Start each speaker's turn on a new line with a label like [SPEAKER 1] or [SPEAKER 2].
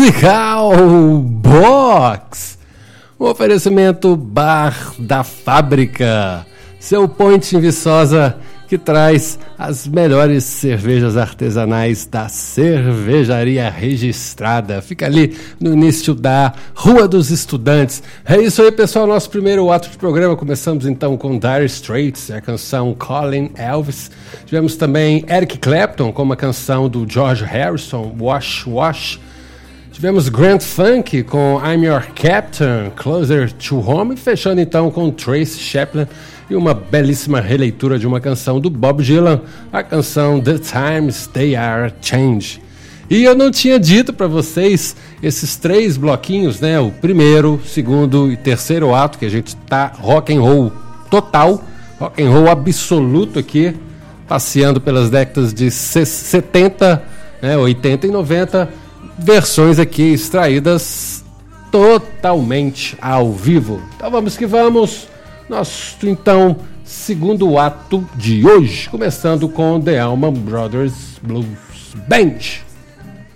[SPEAKER 1] musical Box, um oferecimento Bar da Fábrica, seu point em Viçosa que traz as melhores cervejas artesanais da cervejaria registrada. Fica ali no início da Rua dos Estudantes. É isso aí, pessoal, nosso primeiro ato de programa. Começamos então com Dire Straits, a canção Calling Elvis. Tivemos também Eric Clapton com uma canção do George Harrison, Wash Wash. Tivemos Grand Funk com I'm Your Captain, Closer to Home, fechando então com Tracy Chapman e uma belíssima releitura de uma canção do Bob Dylan, a canção The Times They Are Change. E eu não tinha dito para vocês esses três bloquinhos, né? O primeiro, segundo e terceiro ato, que a gente tá rock and roll total, rock and roll absoluto aqui, passeando pelas décadas de 70, né, 80 e 90, versões aqui extraídas totalmente ao vivo. Então vamos que vamos. Nosso, então, segundo ato de hoje, começando com The Allman Brothers Blues Band.